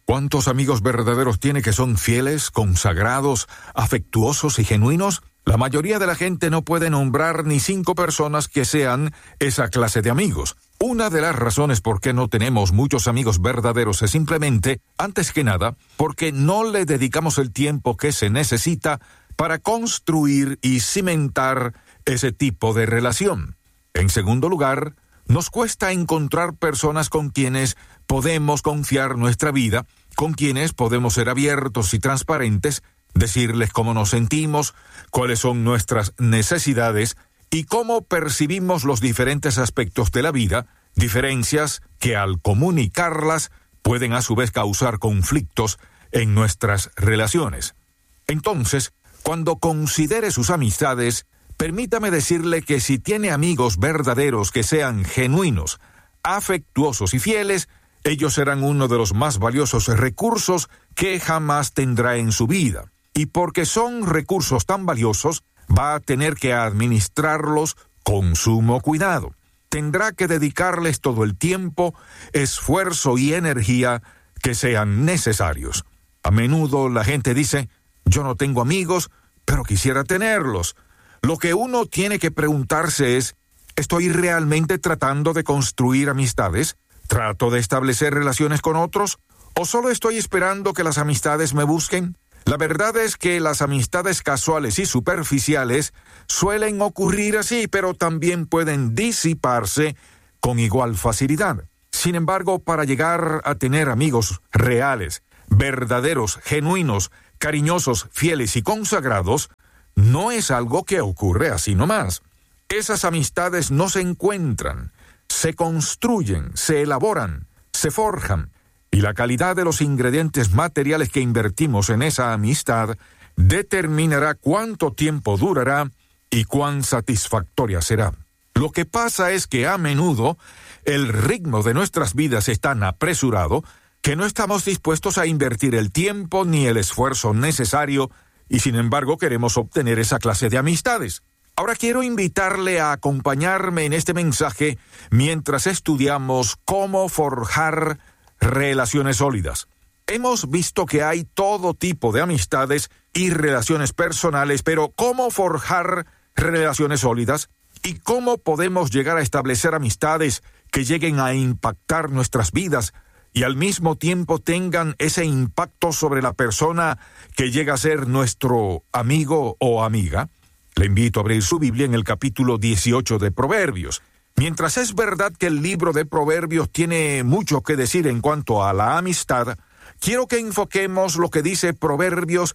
¿Cuántos amigos verdaderos tiene que son fieles, consagrados, afectuosos y genuinos? La mayoría de la gente no puede nombrar ni 5 personas que sean esa clase de amigos. Una de las razones por qué no tenemos muchos amigos verdaderos es simplemente, antes que nada, porque no le dedicamos el tiempo que se necesita para construir y cimentar ese tipo de relación. En segundo lugar, nos cuesta encontrar personas con quienes podemos confiar nuestra vida, con quienes podemos ser abiertos y transparentes, decirles cómo nos sentimos, cuáles son nuestras necesidades y cómo percibimos los diferentes aspectos de la vida, diferencias que al comunicarlas pueden a su vez causar conflictos en nuestras relaciones. Entonces, cuando considere sus amistades, permítame decirle que si tiene amigos verdaderos que sean genuinos, afectuosos y fieles, ellos serán uno de los más valiosos recursos que jamás tendrá en su vida. Y porque son recursos tan valiosos, va a tener que administrarlos con sumo cuidado. Tendrá que dedicarles todo el tiempo, esfuerzo y energía que sean necesarios. A menudo la gente dice, yo no tengo amigos, pero quisiera tenerlos. Lo que uno tiene que preguntarse es, ¿estoy realmente tratando de construir amistades? ¿Trato de establecer relaciones con otros? ¿O solo estoy esperando que las amistades me busquen? La verdad es que las amistades casuales y superficiales suelen ocurrir así, pero también pueden disiparse con igual facilidad. Sin embargo, para llegar a tener amigos reales, verdaderos, genuinos, cariñosos, fieles y consagrados, no es algo que ocurre así nomás. Esas amistades no se encuentran, se construyen, se elaboran, se forjan. Y la calidad de los ingredientes materiales que invertimos en esa amistad determinará cuánto tiempo durará y cuán satisfactoria será. Lo que pasa es que a menudo el ritmo de nuestras vidas es tan apresurado que no estamos dispuestos a invertir el tiempo ni el esfuerzo necesario y sin embargo queremos obtener esa clase de amistades. Ahora quiero invitarle a acompañarme en este mensaje mientras estudiamos cómo forjar relaciones sólidas. Hemos visto que hay todo tipo de amistades y relaciones personales, pero ¿cómo forjar relaciones sólidas? ¿Y cómo podemos llegar a establecer amistades que lleguen a impactar nuestras vidas y al mismo tiempo tengan ese impacto sobre la persona que llega a ser nuestro amigo o amiga? Le invito a abrir su Biblia en el capítulo 18 de Proverbios. Mientras es verdad que el libro de Proverbios tiene mucho que decir en cuanto a la amistad, quiero que enfoquemos lo que dice Proverbios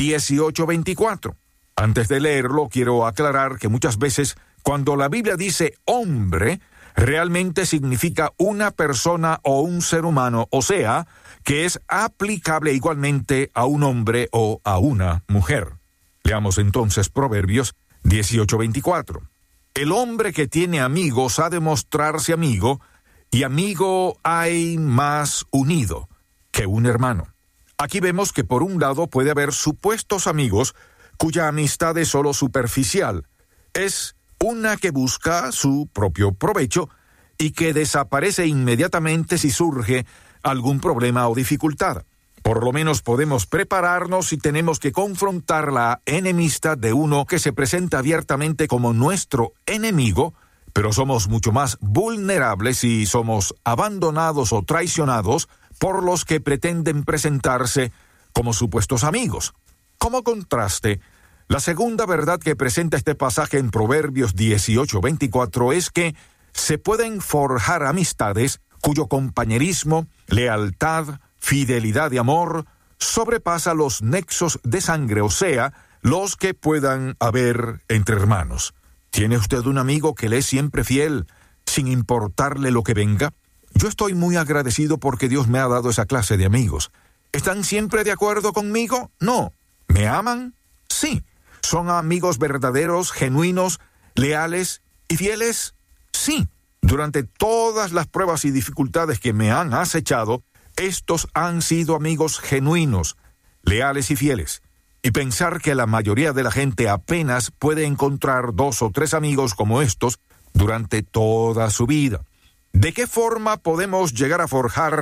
18:24. Antes de leerlo, quiero aclarar que muchas veces cuando la Biblia dice hombre, realmente significa una persona o un ser humano, o sea, que es aplicable igualmente a un hombre o a una mujer. Leamos entonces Proverbios 18:24. El hombre que tiene amigos ha de mostrarse amigo, y amigo hay más unido que un hermano. Aquí vemos que por un lado puede haber supuestos amigos cuya amistad es solo superficial. Es una que busca su propio provecho y que desaparece inmediatamente si surge algún problema o dificultad. Por lo menos podemos prepararnos si tenemos que confrontar la enemistad de uno que se presenta abiertamente como nuestro enemigo, pero somos mucho más vulnerables si somos abandonados o traicionados por los que pretenden presentarse como supuestos amigos. Como contraste, la segunda verdad que presenta este pasaje en Proverbios 18:24 es que se pueden forjar amistades cuyo compañerismo, lealtad, fidelidad y amor sobrepasa los nexos de sangre, o sea, los que puedan haber entre hermanos. ¿Tiene usted un amigo que le es siempre fiel, sin importarle lo que venga? Yo estoy muy agradecido porque Dios me ha dado esa clase de amigos. ¿Están siempre de acuerdo conmigo? No. ¿Me aman? Sí. ¿Son amigos verdaderos, genuinos, leales y fieles? Sí. Durante todas las pruebas y dificultades que me han acechado, estos han sido amigos genuinos, leales y fieles. Y pensar que la mayoría de la gente apenas puede encontrar 2 o 3 amigos como estos durante toda su vida. ¿De qué forma podemos llegar a forjar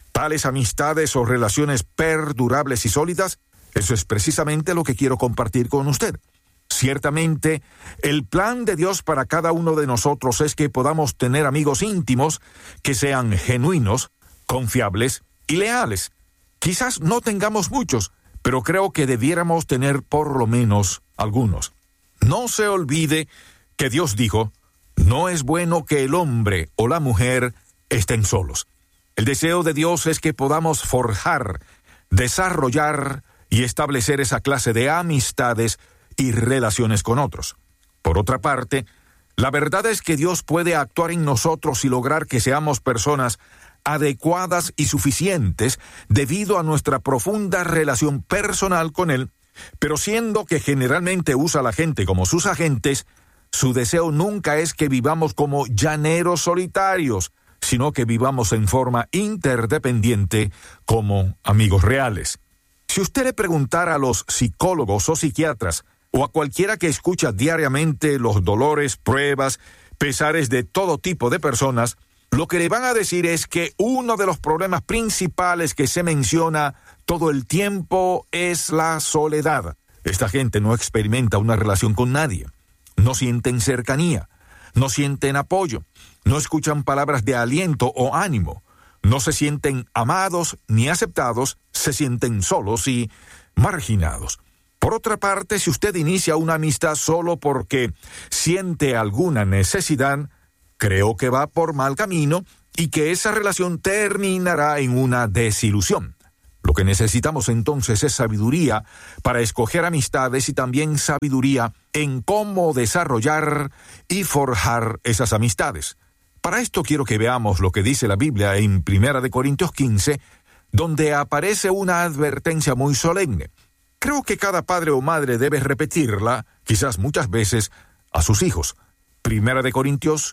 tales amistades o relaciones perdurables y sólidas, eso es precisamente lo que quiero compartir con usted. Ciertamente, el plan de Dios para cada uno de nosotros es que podamos tener amigos íntimos que sean genuinos, confiables y leales. Quizás no tengamos muchos, pero creo que debiéramos tener por lo menos algunos. No se olvide que Dios dijo, no es bueno que el hombre o la mujer estén solos. El deseo de Dios es que podamos forjar, desarrollar y establecer esa clase de amistades y relaciones con otros. Por otra parte, la verdad es que Dios puede actuar en nosotros y lograr que seamos personas adecuadas y suficientes debido a nuestra profunda relación personal con Él, pero siendo que generalmente usa a la gente como sus agentes, su deseo nunca es que vivamos como llaneros solitarios, sino que vivamos en forma interdependiente como amigos reales. Si usted le preguntara a los psicólogos o psiquiatras, o a cualquiera que escucha diariamente los dolores, pruebas, pesares de todo tipo de personas, lo que le van a decir es que uno de los problemas principales que se menciona todo el tiempo es la soledad. Esta gente no experimenta una relación con nadie, no sienten cercanía, no sienten apoyo, no escuchan palabras de aliento o ánimo, no se sienten amados ni aceptados, se sienten solos y marginados. Por otra parte, si usted inicia una amistad solo porque siente alguna necesidad, creo que va por mal camino y que esa relación terminará en una desilusión. Lo que necesitamos entonces es sabiduría para escoger amistades y también sabiduría en cómo desarrollar y forjar esas amistades. Para esto quiero que veamos lo que dice la Biblia en 1 Corintios 15, donde aparece una advertencia muy solemne. Creo que cada padre o madre debe repetirla, quizás muchas veces, a sus hijos. 1 Corintios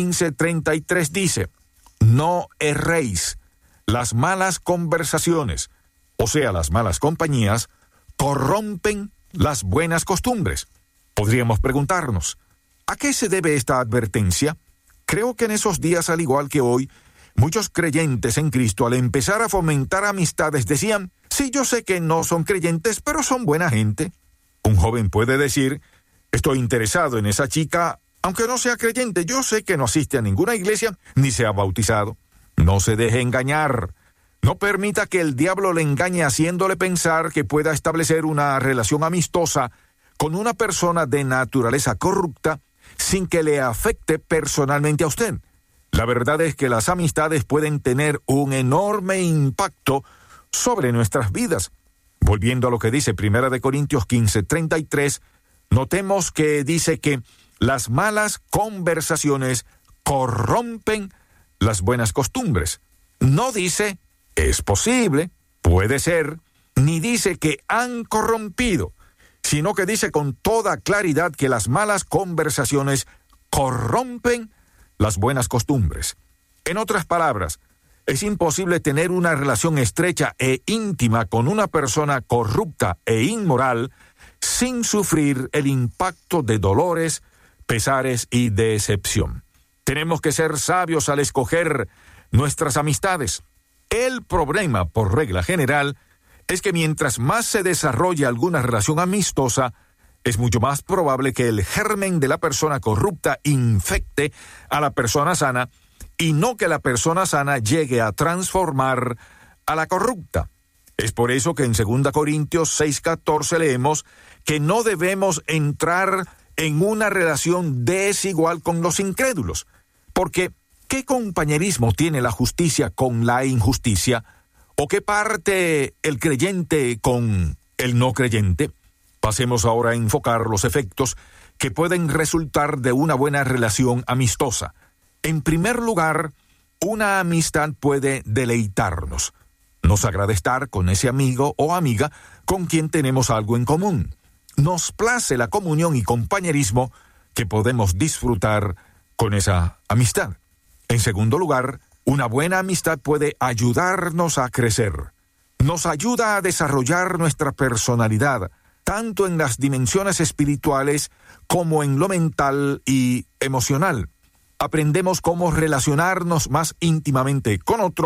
15:33 dice, no erréis, las malas conversaciones, o sea, las malas compañías, corrompen las buenas costumbres. Podríamos preguntarnos, ¿a qué se debe esta advertencia? Creo que en esos días, al igual que hoy, muchos creyentes en Cristo, al empezar a fomentar amistades, decían, sí, yo sé que no son creyentes, pero son buena gente. Un joven puede decir, estoy interesado en esa chica, aunque no sea creyente, yo sé que no asiste a ninguna iglesia, ni se ha bautizado. No se deje engañar. No permita que el diablo le engañe haciéndole pensar que pueda establecer una relación amistosa con una persona de naturaleza corrupta sin que le afecte personalmente a usted. La verdad es que las amistades pueden tener un enorme impacto sobre nuestras vidas. Volviendo a lo que dice 1 Corintios 15:33, notemos que dice que las malas conversaciones corrompen las buenas costumbres. No dice, es posible, puede ser, ni dice que han corrompido, sino que dice con toda claridad que las malas conversaciones corrompen las buenas costumbres. En otras palabras, es imposible tener una relación estrecha e íntima con una persona corrupta e inmoral sin sufrir el impacto de dolores, pesares y decepción. Tenemos que ser sabios al escoger nuestras amistades. El problema, por regla general, es que mientras más se desarrolle alguna relación amistosa, es mucho más probable que el germen de la persona corrupta infecte a la persona sana y no que la persona sana llegue a transformar a la corrupta. Es por eso que en 2 Corintios 6:14 leemos que no debemos entrar en una relación desigual con los incrédulos, porque ¿qué compañerismo tiene la justicia con la injusticia? ¿O qué parte el creyente con el no creyente? Pasemos ahora a enfocar los efectos que pueden resultar de una buena relación amistosa. En primer lugar, una amistad puede deleitarnos. Nos agrada estar con ese amigo o amiga con quien tenemos algo en común. Nos place la comunión y compañerismo que podemos disfrutar con esa amistad. En segundo lugar, una buena amistad puede ayudarnos a crecer. Nos ayuda a desarrollar nuestra personalidad, tanto en las dimensiones espirituales como en lo mental y emocional. Aprendemos cómo relacionarnos más íntimamente con otros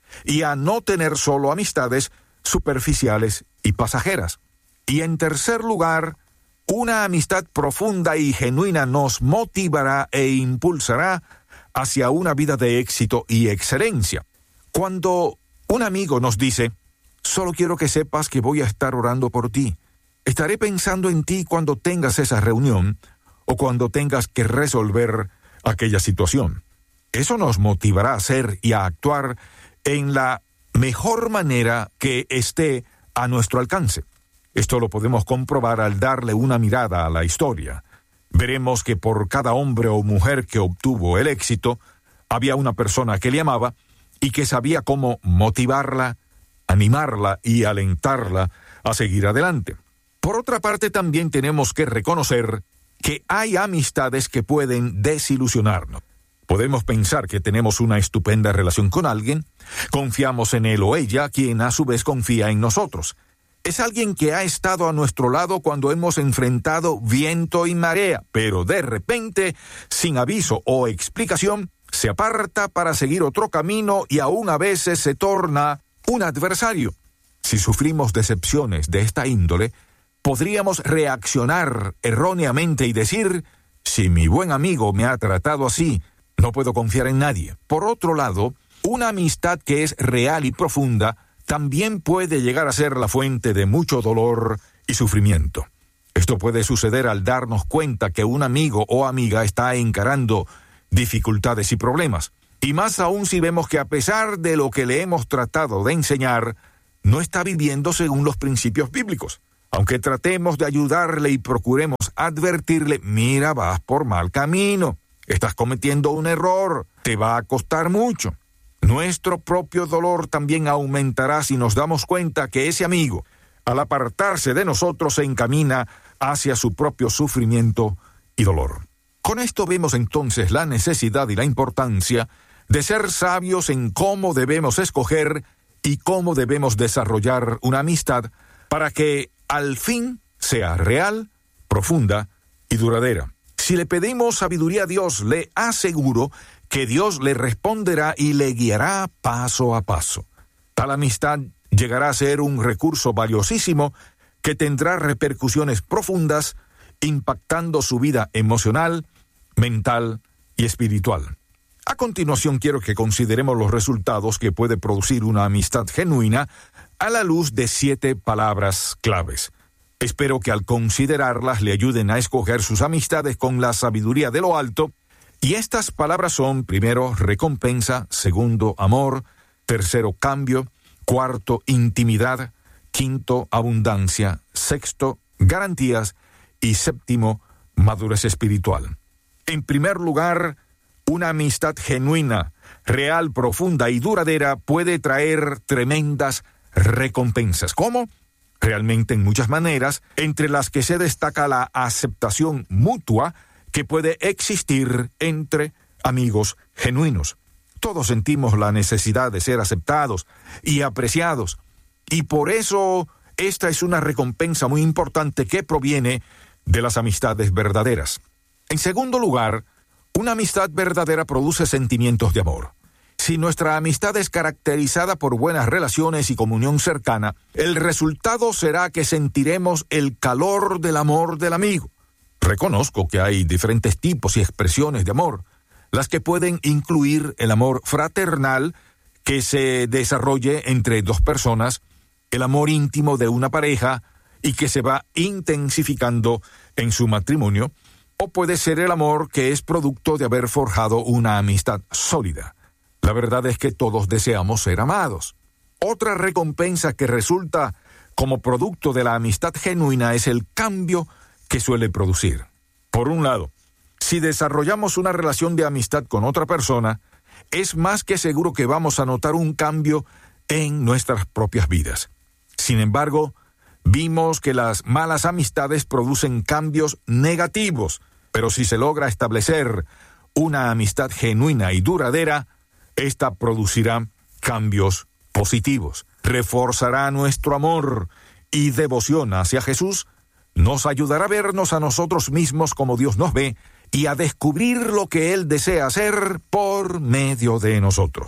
y a no tener solo amistades superficiales y pasajeras. Y en tercer lugar, una amistad profunda y genuina nos motivará e impulsará hacia una vida de éxito y excelencia. Cuando un amigo nos dice: solo quiero que sepas que voy a estar orando por ti, estaré pensando en ti cuando tengas esa reunión o cuando tengas que resolver aquella situación. Eso nos motivará a hacer y a actuar en la mejor manera que esté a nuestro alcance. Esto lo podemos comprobar al darle una mirada a la historia. Veremos que por cada hombre o mujer que obtuvo el éxito, había una persona que le amaba y que sabía cómo motivarla, animarla y alentarla a seguir adelante. Por otra parte, también tenemos que reconocer que hay amistades que pueden desilusionarnos. Podemos pensar que tenemos una estupenda relación con alguien, confiamos en él o ella, quien a su vez confía en nosotros. Es alguien que ha estado a nuestro lado cuando hemos enfrentado viento y marea, pero de repente, sin aviso o explicación, se aparta para seguir otro camino y aún a veces se torna un adversario. Si sufrimos decepciones de esta índole, podríamos reaccionar erróneamente y decir: si mi buen amigo me ha tratado así, no puedo confiar en nadie. Por otro lado, una amistad que es real y profunda también puede llegar a ser la fuente de mucho dolor y sufrimiento. Esto puede suceder al darnos cuenta que un amigo o amiga está encarando dificultades y problemas. Y más aún si vemos que a pesar de lo que le hemos tratado de enseñar, no está viviendo según los principios bíblicos. Aunque tratemos de ayudarle y procuremos advertirle: mira, vas por mal camino, estás cometiendo un error, te va a costar mucho. Nuestro propio dolor también aumentará si nos damos cuenta que ese amigo, al apartarse de nosotros, se encamina hacia su propio sufrimiento y dolor. Con esto vemos entonces la necesidad y la importancia de ser sabios en cómo debemos escoger y cómo debemos desarrollar una amistad para que al fin sea real, profunda y duradera. Si le pedimos sabiduría a Dios, le aseguro que Dios le responderá y le guiará paso a paso. Tal amistad llegará a ser un recurso valiosísimo que tendrá repercusiones profundas, impactando su vida emocional, mental y espiritual. A continuación quiero que consideremos los resultados que puede producir una amistad genuina a la luz de 7 palabras claves. Espero que al considerarlas le ayuden a escoger sus amistades con la sabiduría de lo alto, y estas palabras son: primero, recompensa; segundo, amor; tercero, cambio; cuarto, intimidad; quinto, abundancia; sexto, garantías; y séptimo, madurez espiritual. En primer lugar, una amistad genuina, real, profunda y duradera puede traer tremendas recompensas. ¿Cómo? Realmente en muchas maneras, entre las que se destaca la aceptación mutua que puede existir entre amigos genuinos. Todos sentimos la necesidad de ser aceptados y apreciados, y por eso esta es una recompensa muy importante que proviene de las amistades verdaderas. En segundo lugar, una amistad verdadera produce sentimientos de amor. Si nuestra amistad es caracterizada por buenas relaciones y comunión cercana, el resultado será que sentiremos el calor del amor del amigo. Reconozco que hay diferentes tipos y expresiones de amor, las que pueden incluir el amor fraternal que se desarrolle entre dos personas, el amor íntimo de una pareja y que se va intensificando en su matrimonio, o puede ser el amor que es producto de haber forjado una amistad sólida. La verdad es que todos deseamos ser amados. Otra recompensa que resulta como producto de la amistad genuina es el cambio que suele producir. Por un lado, si desarrollamos una relación de amistad con otra persona, es más que seguro que vamos a notar un cambio en nuestras propias vidas. Sin embargo, vimos que las malas amistades producen cambios negativos, pero si se logra establecer una amistad genuina y duradera, esta producirá cambios positivos, reforzará nuestro amor y devoción hacia Jesús, nos ayudará a vernos a nosotros mismos como Dios nos ve y a descubrir lo que Él desea hacer por medio de nosotros.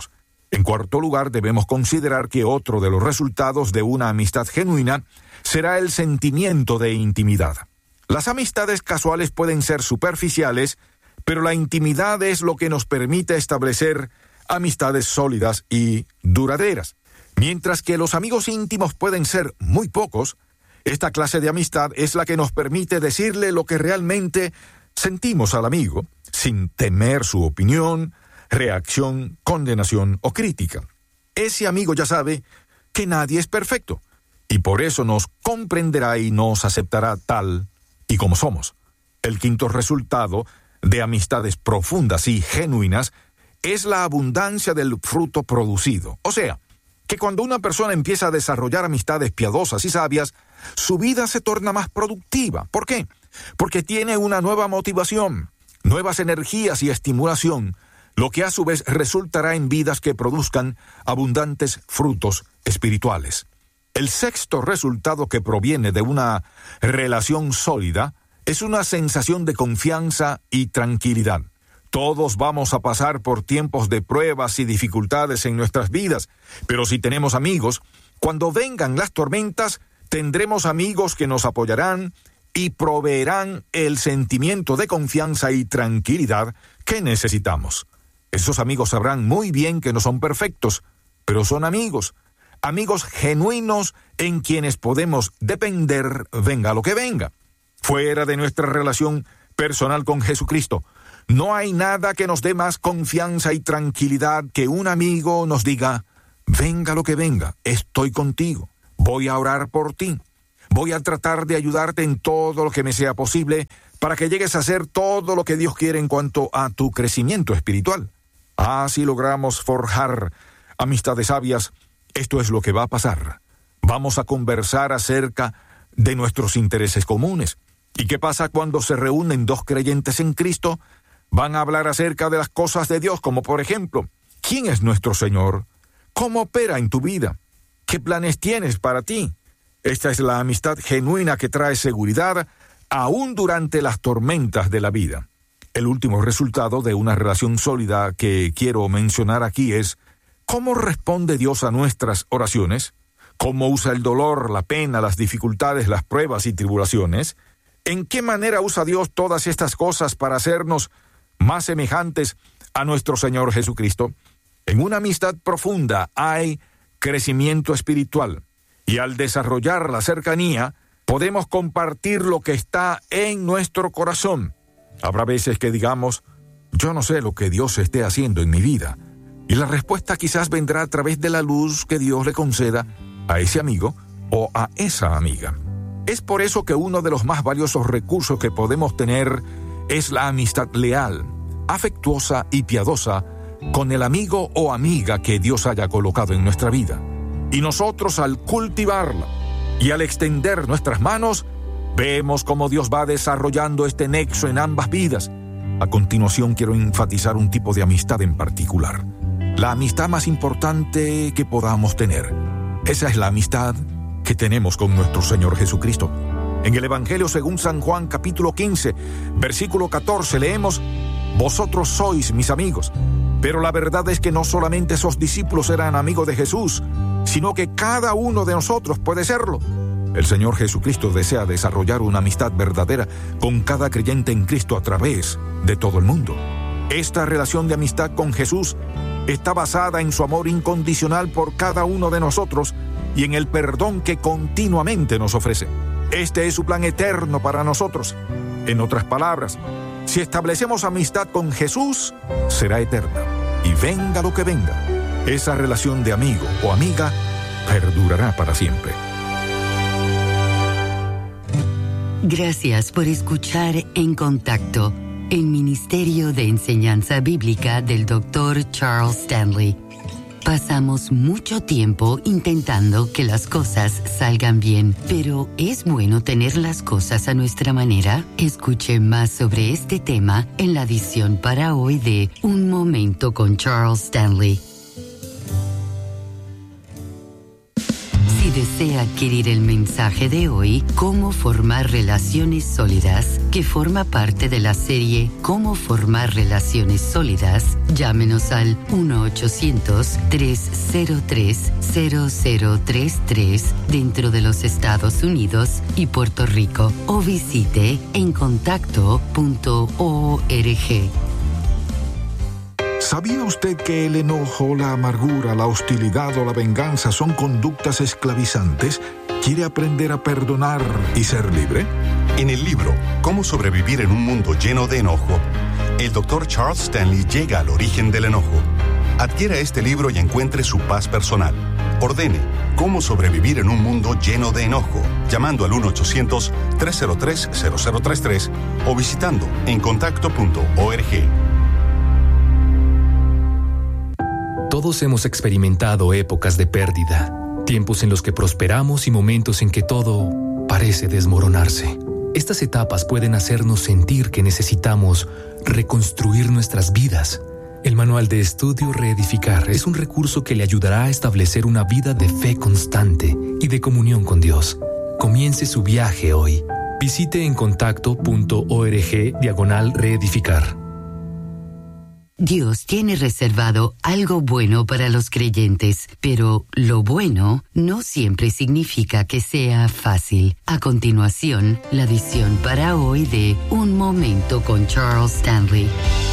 En cuarto lugar, debemos considerar que otro de los resultados de una amistad genuina será el sentimiento de intimidad. Las amistades casuales pueden ser superficiales, pero la intimidad es lo que nos permite establecer amistades sólidas y duraderas. Mientras que los amigos íntimos pueden ser muy pocos, esta clase de amistad es la que nos permite decirle lo que realmente sentimos al amigo, sin temer su opinión, reacción, condenación o crítica. Ese amigo ya sabe que nadie es perfecto, y por eso nos comprenderá y nos aceptará tal y como somos. El quinto resultado de amistades profundas y genuinas es la abundancia del fruto producido. O sea, que cuando una persona empieza a desarrollar amistades piadosas y sabias, su vida se torna más productiva. ¿Por qué? Porque tiene una nueva motivación, nuevas energías y estimulación, lo que a su vez resultará en vidas que produzcan abundantes frutos espirituales. El sexto resultado que proviene de una relación sólida es una sensación de confianza y tranquilidad. Todos vamos a pasar por tiempos de pruebas y dificultades en nuestras vidas, pero si tenemos amigos, cuando vengan las tormentas, tendremos amigos que nos apoyarán y proveerán el sentimiento de confianza y tranquilidad que necesitamos. Esos amigos sabrán muy bien que no son perfectos, pero son amigos genuinos en quienes podemos depender, venga lo que venga. Fuera de nuestra relación personal con Jesucristo, no hay nada que nos dé más confianza y tranquilidad que un amigo nos diga, venga lo que venga, estoy contigo, voy a orar por ti, voy a tratar de ayudarte en todo lo que me sea posible para que llegues a hacer todo lo que Dios quiere en cuanto a tu crecimiento espiritual. Si logramos forjar amistades sabias, esto es lo que va a pasar. Vamos a conversar acerca de nuestros intereses comunes. ¿Y qué pasa cuando se reúnen dos creyentes en Cristo? Van a hablar acerca de las cosas de Dios, como por ejemplo, ¿quién es nuestro Señor? ¿Cómo opera en tu vida? ¿Qué planes tienes para ti? Esta es la amistad genuina que trae seguridad aún durante las tormentas de la vida. El último resultado de una relación sólida que quiero mencionar aquí es ¿cómo responde Dios a nuestras oraciones? ¿Cómo usa el dolor, la pena, las dificultades, las pruebas y tribulaciones? ¿En qué manera usa Dios todas estas cosas para hacernos más semejantes a nuestro Señor Jesucristo? En una amistad profunda hay crecimiento espiritual, y al desarrollar la cercanía, podemos compartir lo que está en nuestro corazón. Habrá veces que digamos, yo no sé lo que Dios esté haciendo en mi vida, y la respuesta quizás vendrá a través de la luz que Dios le conceda a ese amigo o a esa amiga. Es por eso que uno de los más valiosos recursos que podemos tener es la amistad leal, afectuosa y piadosa con el amigo o amiga que Dios haya colocado en nuestra vida. Y nosotros al cultivarla y al extender nuestras manos, vemos cómo Dios va desarrollando este nexo en ambas vidas. A continuación quiero enfatizar un tipo de amistad en particular. La amistad más importante que podamos tener. Esa es la amistad que tenemos con nuestro Señor Jesucristo. En el Evangelio según San Juan, capítulo 15, versículo 14, leemos, vosotros sois mis amigos. Pero la verdad es que no solamente esos discípulos eran amigos de Jesús, sino que cada uno de nosotros puede serlo. El Señor Jesucristo desea desarrollar una amistad verdadera con cada creyente en Cristo a través de todo el mundo. Esta relación de amistad con Jesús está basada en su amor incondicional por cada uno de nosotros y en el perdón que continuamente nos ofrece. Este es su plan eterno para nosotros. En otras palabras, si establecemos amistad con Jesús, será eterna. Y venga lo que venga, esa relación de amigo o amiga perdurará para siempre. Gracias por escuchar En Contacto, el Ministerio de Enseñanza Bíblica del Dr. Charles Stanley. Pasamos mucho tiempo intentando que las cosas salgan bien, pero ¿es bueno tener las cosas a nuestra manera? Escuche más sobre este tema en la edición para hoy de Un Momento con Charles Stanley. Si desea adquirir el mensaje de hoy, Cómo formar relaciones sólidas, que forma parte de la serie Cómo formar relaciones sólidas, llámenos al 1-800-303-0033 dentro de los Estados Unidos y Puerto Rico o visite encontacto.org. ¿Sabía usted que el enojo, la amargura, la hostilidad o la venganza son conductas esclavizantes? ¿Quiere aprender a perdonar y ser libre? En el libro Cómo sobrevivir en un mundo lleno de enojo, el Dr. Charles Stanley llega al origen del enojo. Adquiera este libro y encuentre su paz personal. Ordene Cómo sobrevivir en un mundo lleno de enojo, llamando al 1-800-303-0033 o visitando encontacto.org. Todos hemos experimentado épocas de pérdida, tiempos en los que prosperamos y momentos en que todo parece desmoronarse. Estas etapas pueden hacernos sentir que necesitamos reconstruir nuestras vidas. El manual de estudio Reedificar es un recurso que le ayudará a establecer una vida de fe constante y de comunión con Dios. Comience su viaje hoy. Visite encontacto.org/reedificar. Dios tiene reservado algo bueno para los creyentes, pero lo bueno no siempre significa que sea fácil. A continuación, la edición para hoy de Un Momento con Charles Stanley.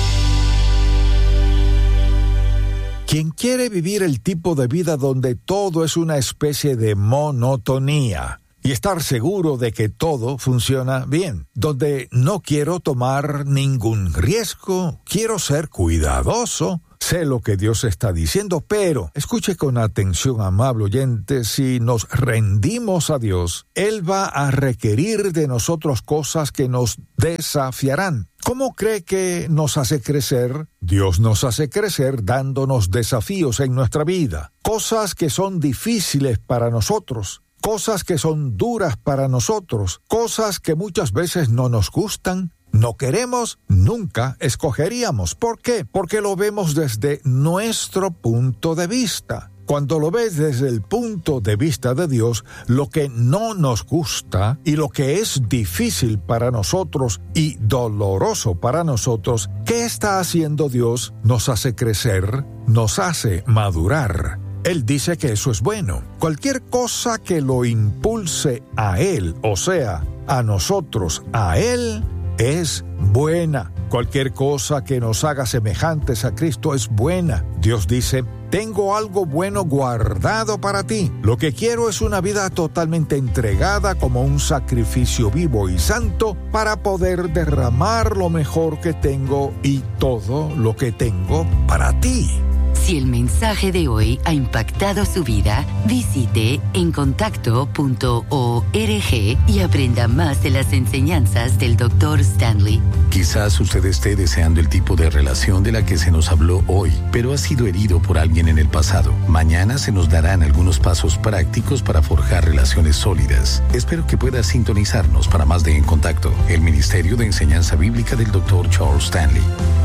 Quien quiere vivir el tipo de vida donde todo es una especie de monotonía y estar seguro de que todo funciona bien, donde no quiero tomar ningún riesgo, quiero ser cuidadoso, sé lo que Dios está diciendo, pero escuche con atención, amable oyente, si nos rendimos a Dios, Él va a requerir de nosotros cosas que nos desafiarán. ¿Cómo cree que nos hace crecer? Dios nos hace crecer dándonos desafíos en nuestra vida, cosas que son difíciles para nosotros, cosas que son duras para nosotros, cosas que muchas veces no nos gustan, no queremos, nunca escogeríamos. ¿Por qué? Porque lo vemos desde nuestro punto de vista. Cuando lo ves desde el punto de vista de Dios, lo que no nos gusta y lo que es difícil para nosotros y doloroso para nosotros, ¿qué está haciendo Dios? Nos hace crecer, nos hace madurar. Él dice que eso es bueno. Cualquier cosa que lo impulse a Él, o sea, a nosotros, a Él, es buena. Cualquier cosa que nos haga semejantes a Cristo es buena. Dios dice, tengo algo bueno guardado para ti. Lo que quiero es una vida totalmente entregada como un sacrificio vivo y santo para poder derramar lo mejor que tengo y todo lo que tengo para ti. Si el mensaje de hoy ha impactado su vida, visite encontacto.org y aprenda más de las enseñanzas del Dr. Stanley. Quizás usted esté deseando el tipo de relación de la que se nos habló hoy, pero ha sido herido por alguien en el pasado. Mañana se nos darán algunos pasos prácticos para forjar relaciones sólidas. Espero que pueda sintonizarnos para más de En Contacto, el Ministerio de Enseñanza Bíblica del Dr. Charles Stanley.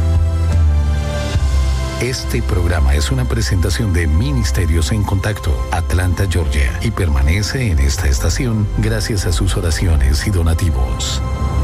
Este programa es una presentación de Ministerios en Contacto, Atlanta, Georgia, y permanece en esta estación gracias a sus oraciones y donativos.